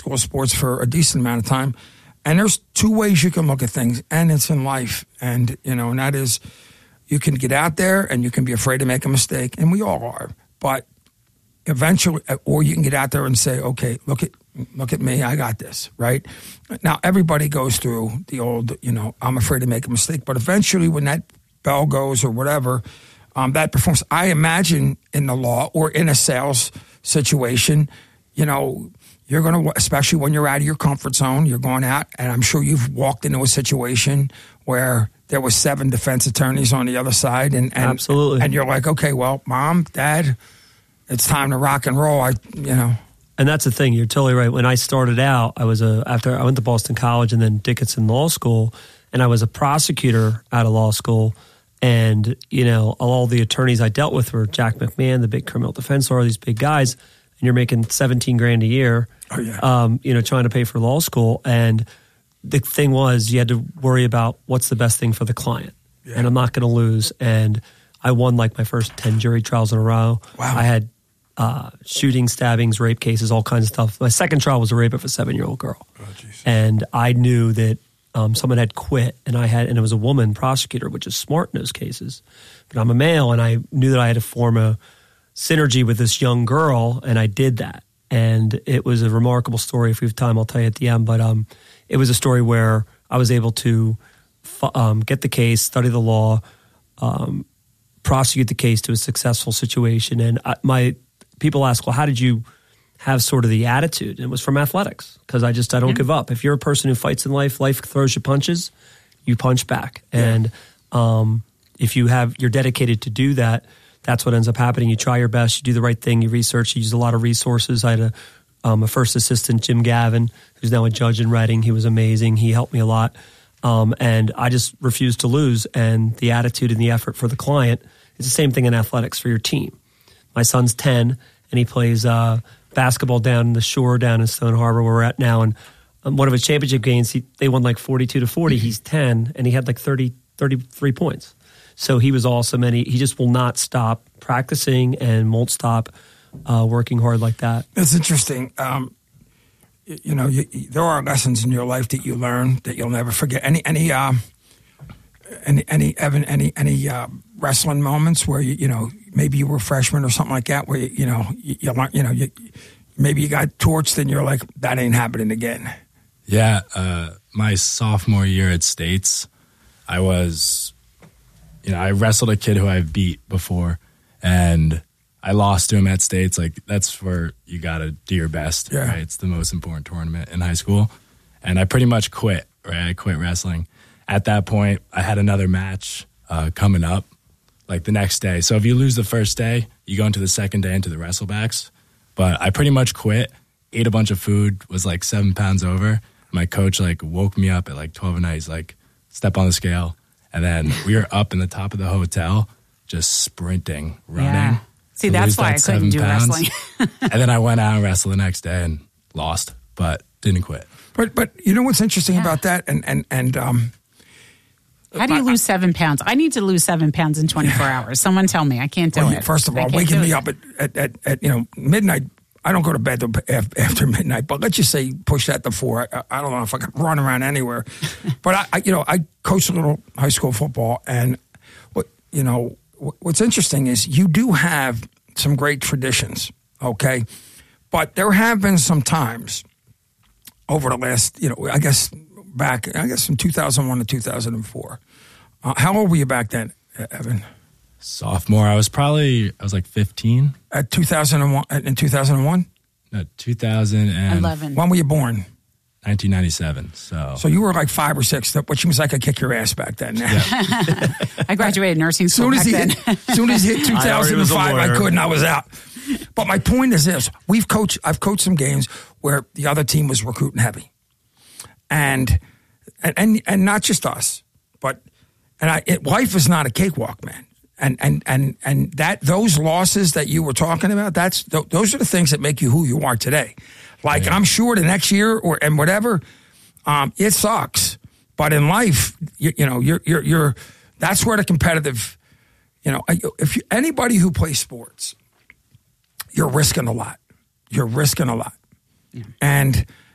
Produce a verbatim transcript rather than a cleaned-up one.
school of sports for a decent amount of time. And there's two ways you can look at things, and it's in life. And, you know, and that is you can get out there and you can be afraid to make a mistake, and we all are. But eventually, or you can get out there and say, okay, look at look at me, I got this, right? Now, everybody goes through the old, you know, I'm afraid to make a mistake. But eventually, when that bell goes or whatever, um, that performance, I imagine in the law or in a sales situation, you know, you're going to, especially when you're out of your comfort zone, you're going out, and I'm sure you've walked into a situation where there was seven defense attorneys on the other side, and, and absolutely, and you're like, okay, well, mom, dad, it's time to rock and roll. I, you know, and that's the thing. You're totally right. When I started out, I was a after I went to Boston College and then Dickinson Law School, and I was a prosecutor out of law school. And you know, all the attorneys I dealt with were Jack McMahon, the big criminal defense lawyer, these big guys, and you're making seventeen grand a year. Oh yeah. Um, you know, trying to pay for law school, and the thing was, you had to worry about what's the best thing for the client, yeah. and I'm not going to lose. And I won like my first ten jury trials in a row. Wow. I had uh, shootings, stabbings, rape cases, all kinds of stuff. My second trial was a rape of a seven-year-old girl. Oh, geez. And I knew that um, someone had quit, and I had, and it was a woman prosecutor, which is smart in those cases. But I'm a male, and I knew that I had to form a synergy with this young girl, and I did that. And it was a remarkable story. If we have time, I'll tell you at the end. But um, it was a story where I was able to um, get the case, study the law, um, prosecute the case to a successful situation. And I, my people ask, well, how did you have sort of the attitude? And it was from athletics, because I just, I don't yeah. give up. If you're a person who fights in life, life throws you punches, you punch back. Yeah. And um, if you have, you're dedicated to do that, that's what ends up happening. You try your best, you do the right thing, you research, you use a lot of resources. I had a, um, a first assistant, Jim Gavin, who's now a judge in Reading. He was amazing. He helped me a lot. Um, and I just refused to lose. And the attitude and the effort for the client is the same thing in athletics for your team. My son's ten, and he plays uh, basketball down in the shore down in Stone Harbor where we're at now. And um, one of his championship games, he, they won like forty-two to forty. He's ten, and he had like thirty, thirty-three points. So he was awesome, and he, he just will not stop practicing and won't stop uh, working hard like that. It's interesting. Um, you, you know, you, there are lessons in your life that you learn that you'll never forget. Any any uh, any any Evan any any uh, wrestling moments where you you know maybe you were a freshman or something like that where you, you know you, you learn you know you, maybe you got torched and you're like, that ain't happening again. Yeah, uh, my sophomore year at States, I was. You know, I wrestled a kid who I've beat before, and I lost to him at States. Like, that's where you got to do your best, yeah. right? It's the most important tournament in high school. And I pretty much quit, right? I quit wrestling. At that point, I had another match uh, coming up, like the next day. So if you lose the first day, you go into the second day into the wrestlebacks. But I pretty much quit, ate a bunch of food, was like seven pounds over. My coach, like, woke me up at like twelve at night. He's like, step on the scale. And then we were up in the top of the hotel, just sprinting, running. Yeah. See, that's why I couldn't do pounds. wrestling. And then I went out and wrestled the next day and lost, but didn't quit. But but you know what's interesting Yeah. about that? And and and um, how do you lose seven pounds? I need to lose seven pounds in twenty-four hours. Someone tell me. I can't do well, it. First of I all, can't waking do me it. up at, at, at, at you know midnight. I don't go to bed after midnight, but let's just say push that to four. I, I don't know if I can run around anywhere. But, I, I, you know, I coached a little high school football, and, what you know, what's interesting is you do have some great traditions, okay? But there have been some times over the last, you know, I guess back, I guess from two thousand one to two thousand four. Uh, how old were you back then, Evan? Sophomore, I was probably, I was like fifteen. At two thousand one, in two thousand one? No, two thousand eleven. When were you born? nineteen ninety-seven. So So you were like five or six, which means I could kick your ass back then. yeah. I graduated nursing school soon as back he then. hit, soon as he hit two thousand five, I, I couldn't. I was out. But my point is this: we've coached. I've coached some games where the other team was recruiting heavy, and and and, and not just us, but and I. It, life is not a cakewalk, man. And and and and that those losses that you were talking about, that's th- those are the things that make you who you are today. Like yeah. I'm sure the next year or and whatever, um, it sucks. But in life, you, you know, you're you're you're. That's where the competitive, you know, if you, anybody who plays sports, you're risking a lot. You're risking a lot, yeah. and